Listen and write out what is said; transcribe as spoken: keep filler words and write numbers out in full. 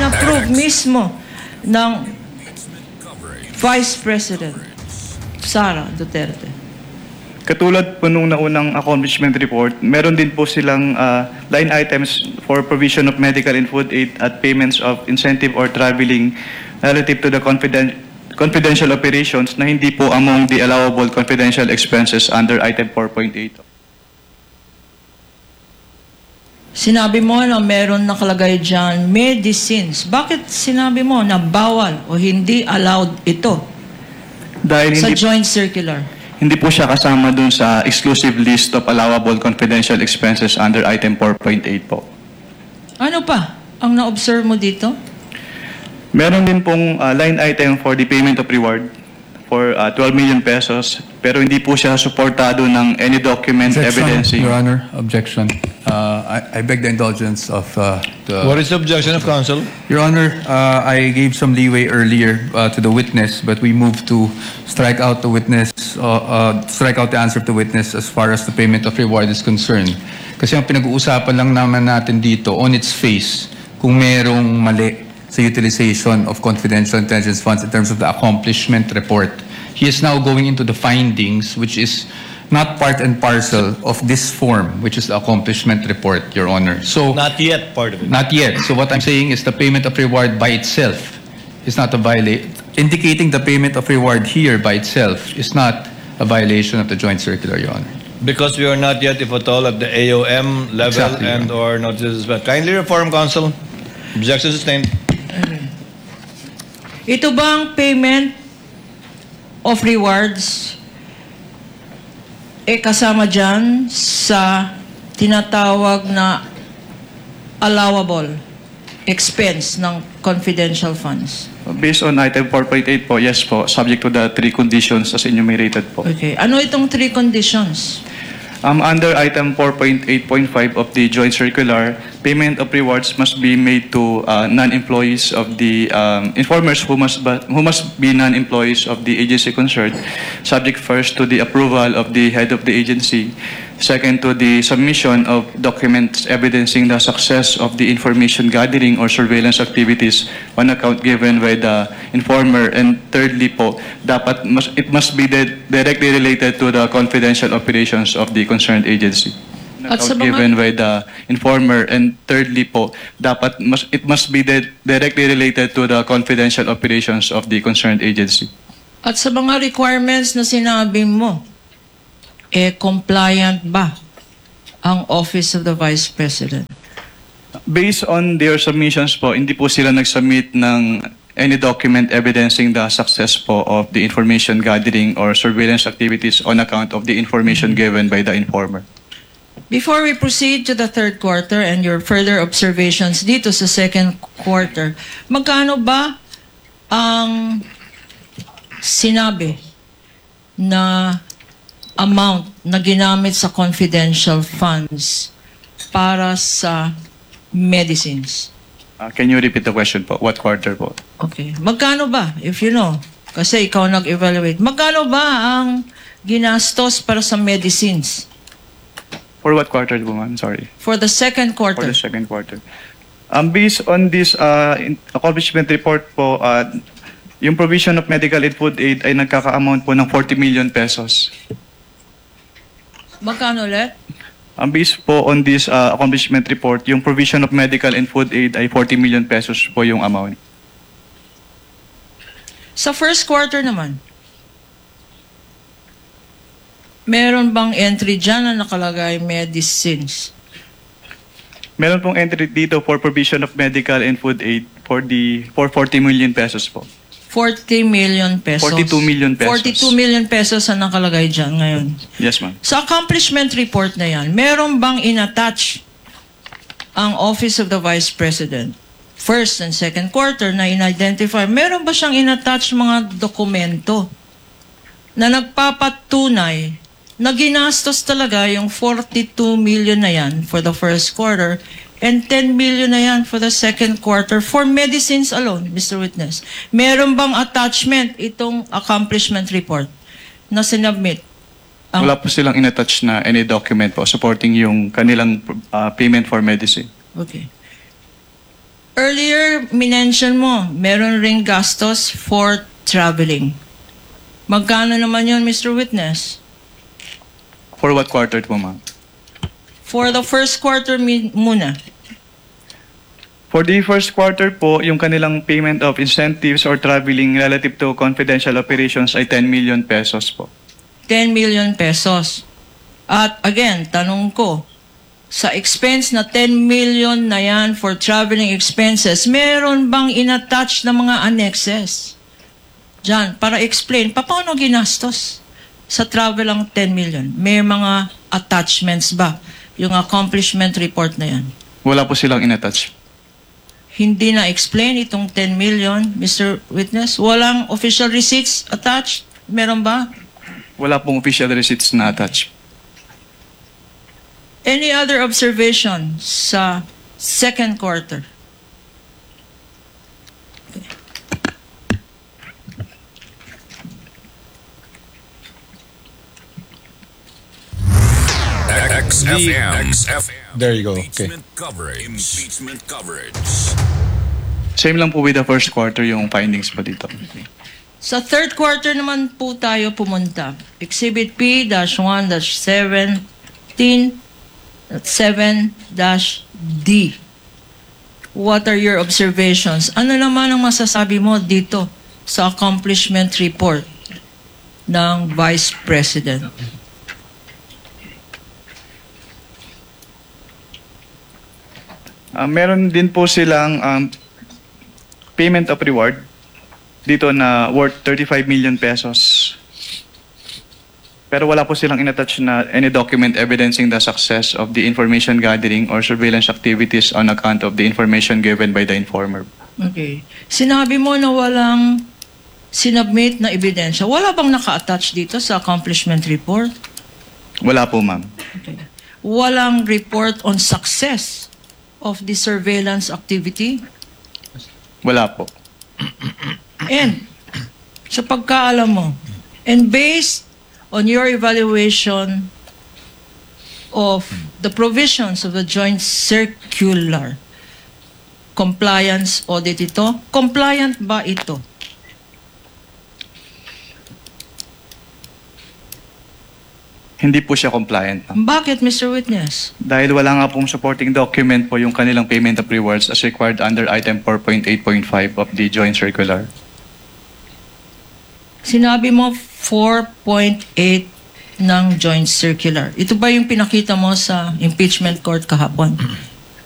in-approve mismo ng Vice President Sara Duterte. Katulad po nung naunang accomplishment report, meron din po silang uh, line items for provision of medical and food aid at payments of incentive or traveling relative to the confident, confidential operations na hindi po among the allowable confidential expenses under item four point eight. Sinabi mo na meron nakalagay dyan medicines. Bakit sinabi mo na bawal o hindi allowed ito Dahil sa hindi, joint circular? hindi po siya kasama dun sa exclusive list of allowable confidential expenses under item four point eight po. Ano pa ang na-observe mo dito? Meron din pong uh, line item for the payment of reward for uh, twelve million pesos, pero hindi po siya suportado ng any document Objection, evidencing. Your Honor, objection. Uh, I, I beg the indulgence of uh, the... What is the objection of counsel? Your Honor, uh, I gave some leeway earlier uh, to the witness, but we moved to strike out the witness, uh, uh, strike out the answer of the witness as far as the payment of reward is concerned. Kasi ang pinag-uusapan lang naman natin dito, on its face, kung merong mali sa utilization of confidential intelligence funds in terms of the accomplishment report. He is now going into the findings, which is not part and parcel of this form, which is the accomplishment report, Your Honor. So Not yet part of it. not yet. So what I'm saying is the payment of reward by itself is not a violation. Indicating the payment of reward here by itself is not a violation of the joint circular, Your Honor. Because we are not yet, if at all, at the A O M level Exactly, and or notices. But kindly reform, counsel. Objection sustained. Ito bang payment of rewards eh kasama dyan sa tinatawag na allowable expense ng confidential funds? Based on item four point eight po, yes po, subject to the three conditions as enumerated po. Okay. Ano itong three conditions? Um, under item four point eight point five of the joint circular, payment of rewards must be made to uh, non-employees of the um, informers who must, ba- who must be non-employees of the agency concerned, subject first to the approval of the head of the agency, second to the submission of documents evidencing the success of the information gathering or surveillance activities on account given by the informer, and thirdly po, dapat must, it must be di- directly related to the confidential operations of the concerned agency. On At sa account mga- given by the informer, and thirdly po, dapat must, it must be di- directly related to the confidential operations of the concerned agency. At sa mga requirements na sinabi mo, eh compliant ba ang Office of the Vice President? Based on their submissions po, hindi po sila nag-submit ng any document evidencing the success po of the information gathering or surveillance activities on account of the information given by the informer. Before we proceed to the third quarter and your further observations dito sa second quarter, magkano ba ang sinabi na amount na ginamit sa confidential funds para sa medicines? Uh, can you repeat the question po? What quarter po? Okay. Magkano ba, if you know, kasi ikaw nag-evaluate, magkano ba ang ginastos para sa medicines For what quarter po, ma'am? Sorry. for the second For quarter? the second quarter. Um, based on this uh, in- accomplishment report po, uh, yung provision of medical and food aid ay nagkaka-amount po ng forty million pesos. Magkano ulit? Ang based po on this uh, accomplishment report, yung provision of medical and food aid ay forty million pesos po yung amount. Sa first quarter naman, meron bang entry dyan na nakalagay medicines? Meron pong entry dito for provision of medical and food aid for the for forty million pesos po. forty million pesos. forty-two million pesos. forty-two million pesos ang nakalagay dyan ngayon. Yes, ma'am. Sa accomplishment report na yan, meron bang inattach ang Office of the Vice President? First and second quarter na in-identify, meron ba siyang inattach mga dokumento na nagpapatunay na ginastos talaga yung forty-two million na yan for the first quarter and ten million na yan for the second quarter for medicines alone, Mister Witness? Meron bang attachment itong accomplishment report na sinubmit? Ang- Wala po silang inattach na any document po supporting yung kanilang uh, payment for medicine. Okay. Earlier, minention mo, meron ring gastos for traveling. Magkano naman yun, Mister Witness? For what quarter po, ma'am? For the first quarter mi- muna. For the first quarter po, yung kanilang payment of incentives or traveling relative to confidential operations ay ten million pesos po. ten million pesos. At again, tanong ko, sa expense na ten million na yan for traveling expenses, meron bang inattach na mga annexes? Diyan, para explain, paano ginastos sa travel ang ten million? May mga attachments ba? Yung accomplishment report na yan. Wala po silang inattach. Hindi na-explain itong ten million, Mister Witness? Walang official receipts attached? Meron ba? Wala pong official receipts na attach. Any other observation sa second quarter? X F M. X F M. There you go. Okay. Impeachment coverage. Impeachment coverage. Same lang po with the first quarter yung findings po dito. Sa third quarter naman po tayo pumunta. Exhibit P one seventeen seven D. What are your observations? Ano naman ang masasabi mo dito sa accomplishment report ng Vice President? Uh, meron din po silang um, payment of reward dito na worth thirty-five million pesos. Pero wala po silang inattach na any document evidencing the success of the information gathering or surveillance activities on account of the information given by the informer. Okay. Sinabi mo na walang sinubmit na ebidensya. Wala bang naka-attach dito sa accomplishment report? Wala po, ma'am. Okay. Walang report on success of the surveillance activity? Wala po. And, sa pagkaalam mo, and based on your evaluation of the provisions of the joint circular, compliance audit ito, compliant ba ito? Hindi po siya compliant, ma'am. Bakit, Mister Witness? Dahil wala nga pong supporting document po yung kanilang payment of rewards as required under item four point eight point five of the joint circular. Sinabi mo four point eight ng joint circular. Ito ba yung pinakita mo sa impeachment court kahapon?